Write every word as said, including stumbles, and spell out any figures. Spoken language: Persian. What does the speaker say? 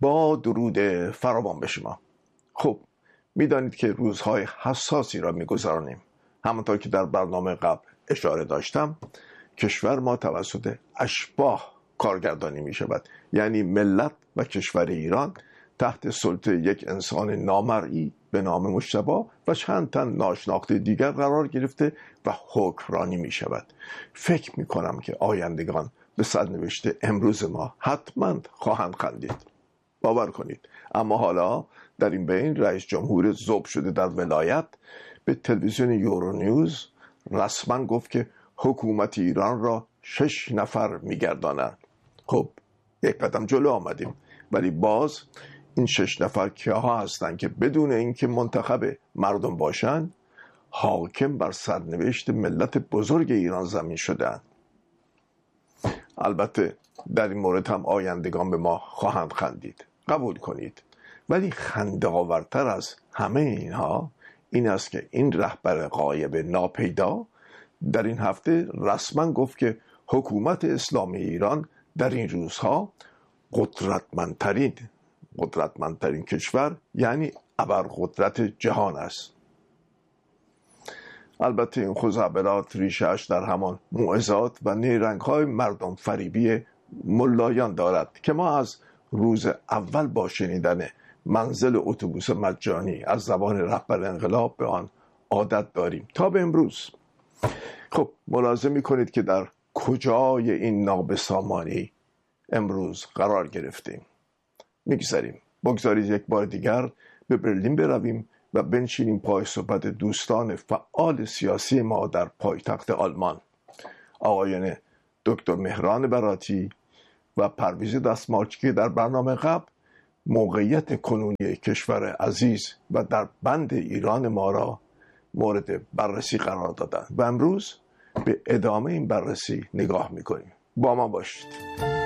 با درود فراوان به شما. خب میدانید که روزهای حساسی را میگذرانیم. همانطور که در برنامه قبل اشاره داشتم، کشور ما توسط اشباح کارگردانی می شود، یعنی ملت و کشور ایران تحت سلطه یک انسان نامرئی به نام مجتبی و چند تن ناشناخته دیگر قرار گرفته و حکمرانی می شود. فکر می کنم که آیندگان به سرنوشت امروز ما حتما خواهند خندید، باور کنید. اما حالا در این بین رئیس جمهور ذوب شده در ولایت به تلویزیون یورونیوز رسما گفت که حکومت ایران را شش نفر میگردانند. خب یک قدم جلو آمدیم، ولی باز این شش نفر کیها هستند که بدون اینکه منتخب مردم باشند حاکم بر سرنوشت ملت بزرگ ایران زمین شدند. البته در این مورد هم آیندگان به ما خواهند خندید، قبول کنید. ولی خنده آورتر از همه اینها این است که این رهبر غایب ناپیدا در این هفته رسما گفت که حکومت اسلامی ایران در این روزها قدرتمندترین قدرتمندترین کشور یعنی ابرقدرت جهان است. البته این خزعبلات ریشه‌اش در همان موعظات و نیرنگ‌های مردم فریبی ملایان دارد که ما از روز اول با شنیدن منزل اتوبوس مجانی از زبان رهبر انقلاب به آن عادت داریم تا به امروز. خب ملاحظه می‌کنید که در کجای این نابسامانی امروز قرار گرفتیم. میگذاریم بگذارید یک بار دیگر به برلین برویم و بنشینیم پای صحبت دوستان فعال سیاسی ما در پایتخت آلمان، آقایان دکتر مهران براتی و پرویز دستمارچی که در برنامه قبل موقعیت کنونی کشور عزیز و در بند ایران ما را مورد بررسی قرار دادند و امروز به ادامه این بررسی نگاه میکنیم. با ما باشید.